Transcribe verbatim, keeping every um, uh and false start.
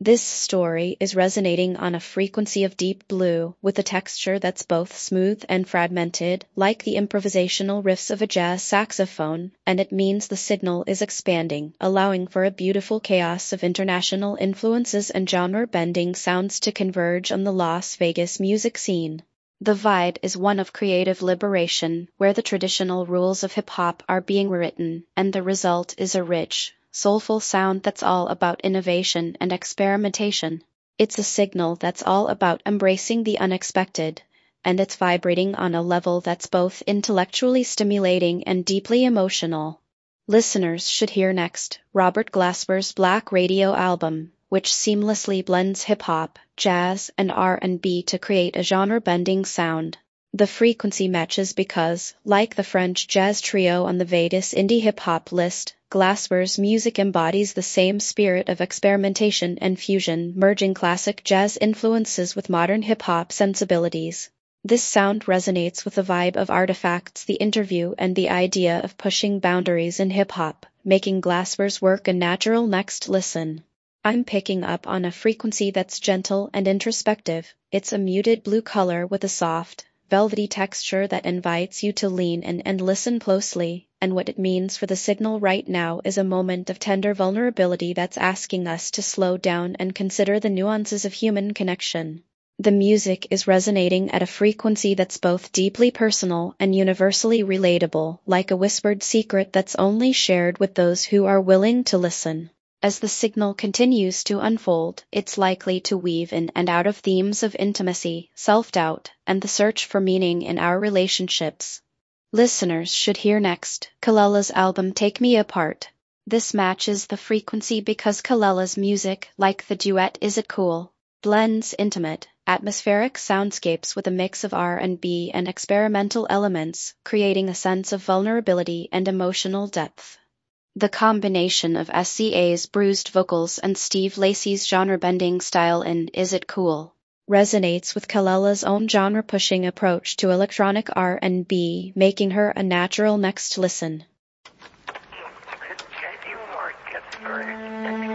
This story is resonating on a frequency of deep blue, with a texture that's both smooth and fragmented, like the improvisational riffs of a jazz saxophone, and it means the signal is expanding, allowing for a beautiful chaos of international influences and genre-bending sounds to converge on the Las Vegas music scene. The vibe is one of creative liberation, where the traditional rules of hip-hop are being rewritten, and the result is a rich, soulful sound that's all about innovation and experimentation. It's a signal that's all about embracing the unexpected, and it's vibrating on a level that's both intellectually stimulating and deeply emotional. Listeners should hear next Robert Glasper's Black Radio album, which seamlessly blends hip-hop, jazz, and R and B to create a genre-bending sound. The frequency matches because, like the French jazz trio on the Vegas indie hip-hop list, Glasper's music embodies the same spirit of experimentation and fusion, merging classic jazz influences with modern hip-hop sensibilities. This sound resonates with the vibe of Artifacts, The Interview, and the idea of pushing boundaries in hip-hop, making Glasper's work a natural next listen. I'm picking up on a frequency that's gentle and introspective. It's a muted blue color with a soft, velvety texture that invites you to lean in and listen closely, and what it means for the signal right now is a moment of tender vulnerability that's asking us to slow down and consider the nuances of human connection. The music is resonating at a frequency that's both deeply personal and universally relatable, like a whispered secret that's only shared with those who are willing to listen. As the signal continues to unfold, it's likely to weave in and out of themes of intimacy, self-doubt, and the search for meaning in our relationships. Listeners should hear next Kelela's album Take Me Apart. This matches the frequency because Kelela's music, like the duet Is It Cool, blends intimate, atmospheric soundscapes with a mix of R and B and experimental elements, creating a sense of vulnerability and emotional depth. The combination of S C A's bruised vocals and Steve Lacy's genre-bending style in Is It Cool resonates with Kelela's own genre-pushing approach to electronic R and B, making her a natural next listen. Can you work it very